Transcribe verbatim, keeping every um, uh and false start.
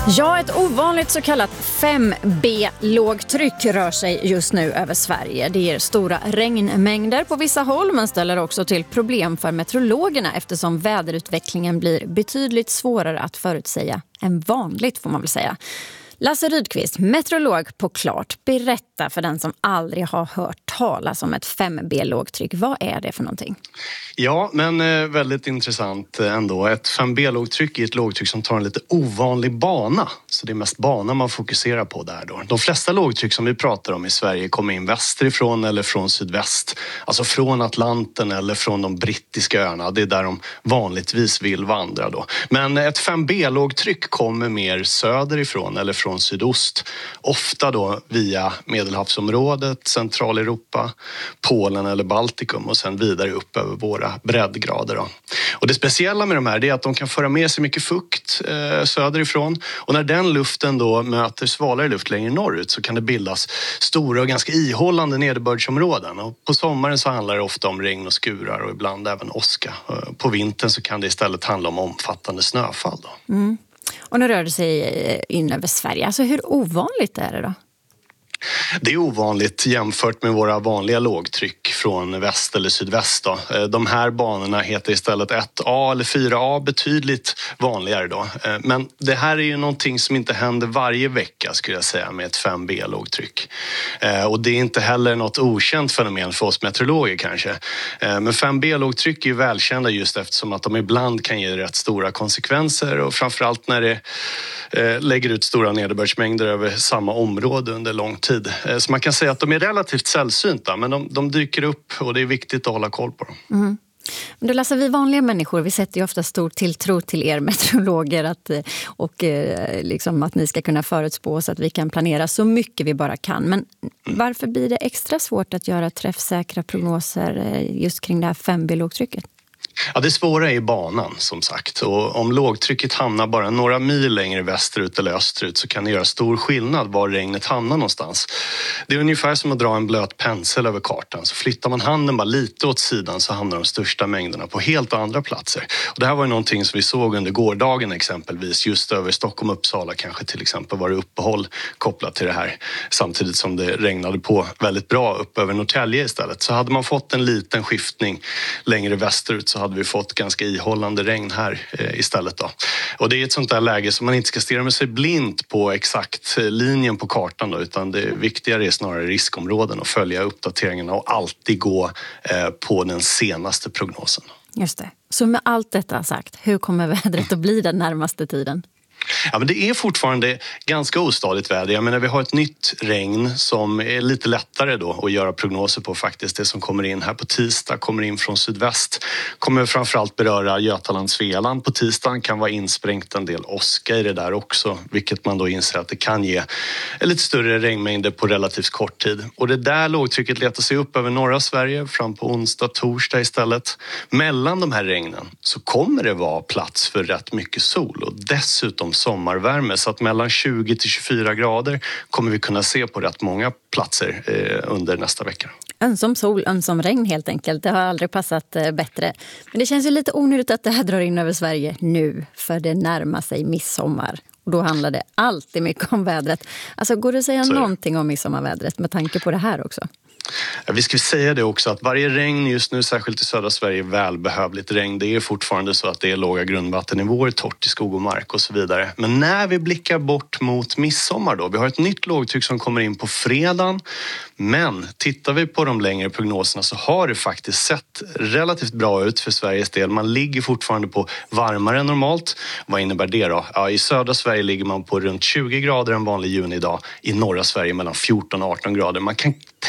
Ja, ett ovanligt så kallat fem B-lågtryck rör sig just nu över Sverige. Det ger stora regnmängder på vissa håll men ställer också till problem för meteorologerna eftersom väderutvecklingen blir betydligt svårare att förutsäga än vanligt, får man väl säga. Lasse Rydqvist, meteorolog på Klart, berätta för den som aldrig har hört talas om ett fem B-lågtryck. Vad är det för någonting? Ja, men eh, väldigt intressant ändå. Ett fem B-lågtryck är ett lågtryck som tar en lite ovanlig bana. Så det är mest banan man fokuserar på där då. De flesta lågtryck som vi pratar om i Sverige kommer in västerifrån eller från sydväst. Alltså från Atlanten eller från de brittiska öarna. Det är där de vanligtvis vill vandra då. Men ett fem B-lågtryck kommer mer söderifrån eller från sydost. Ofta då via Medelhavsområdet, Centraleuropa, Polen eller Baltikum och sen vidare upp över våra breddgrader då. Och det speciella med de här är att de kan föra med sig mycket fukt eh, söderifrån och när den luften då möter svalare luft längre norrut så kan det bildas stora och ganska ihållande nederbördsområden och på sommaren så handlar det ofta om regn och skurar och ibland även åska. På vintern så kan det istället handla om omfattande snöfall då. Mm. Och nu rör det sig in över Sverige. Alltså hur ovanligt är det då? Det är ovanligt jämfört med våra vanliga lågtryck från väst eller sydväst då. De här banorna heter istället ett A eller fyra A, betydligt vanligare då. Men det här är ju någonting som inte händer varje vecka skulle jag säga med ett fem B-lågtryck. Och det är inte heller något okänt fenomen för oss meteorologer kanske. Men fem B-lågtryck är ju välkända just eftersom att de ibland kan ge rätt stora konsekvenser och framförallt när det lägger ut stora nederbördsmängder över samma område under lång tid. Så man kan säga att de är relativt sällsynta men de, de dyker upp och det är viktigt att hålla koll på dem. Mm. Men du Lasse, vi vanliga människor, vi sätter ju ofta stor tilltro till er meteorologer att, och liksom att ni ska kunna förutspå så att vi kan planera så mycket vi bara kan. Men varför blir det extra svårt att göra träffsäkra prognoser just kring det här fem B-lågtrycket? Ja, det svåra är banan som sagt och om lågtrycket hamnar bara några mil längre västerut eller österut så kan det göra stor skillnad var regnet hamnar någonstans. Det är ungefär som att dra en blöt pensel över kartan så flyttar man handen bara lite åt sidan så hamnar de största mängderna på helt andra platser. Och det här var ju någonting som vi såg under gårdagen exempelvis just över Stockholm och Uppsala kanske till exempel var det uppehåll kopplat till det här samtidigt som det regnade på väldigt bra upp över Norrtälje istället. Så hade man fått en liten skiftning längre västerut så hade vi fått ganska ihållande regn här eh, istället då. Och det är ett sånt där läge som man inte ska stirra med sig blind på exakt linjen på kartan då, utan det viktigare är snarare riskområden och följa uppdateringarna och alltid gå eh, på den senaste prognosen. Just det. Så med allt detta sagt, hur kommer vädret att bli den närmaste tiden? Ja, men det är fortfarande ganska ostadigt väder. Jag menar, vi har ett nytt regn som är lite lättare då att göra prognoser på faktiskt. Det som kommer in här på tisdag kommer in från sydväst. Kommer framförallt beröra Götaland, Svealand. På tisdagen kan vara insprängt en del åska i det där också. Vilket man då inser att det kan ge lite större regnmängder på relativt kort tid. Och det där lågtrycket letar sig upp över norra Sverige fram på onsdag, torsdag istället. Mellan de här regnen så kommer det vara plats för rätt mycket sol och dessutom sommarvärme så att mellan tjugo till tjugofyra grader kommer vi kunna se på rätt många platser eh, under nästa vecka. Ömsom sol, ömsom regn helt enkelt. Det har aldrig passat eh, bättre. Men det känns ju lite onödigt att det här drar in över Sverige nu för det närmar sig midsommar. Och då handlar det alltid mycket om vädret. Alltså går det att säga någonting om midsommarvädret med tanke på det här också? Ja, vi ska säga det också att varje regn just nu, särskilt i södra Sverige, är välbehövligt regn. Det är fortfarande så att det är låga grundvattennivåer, torrt i skog och mark och så vidare. Men när vi blickar bort mot midsommar då, vi har ett nytt lågtryck som kommer in på fredagen. Men tittar vi på de längre prognoserna så har det faktiskt sett relativt bra ut för Sveriges del. Man ligger fortfarande på varmare än normalt. Vad innebär det då? Ja, i södra Sverige ligger man på runt tjugo grader en vanlig junidag. I norra Sverige mellan fjorton och arton grader. Man kan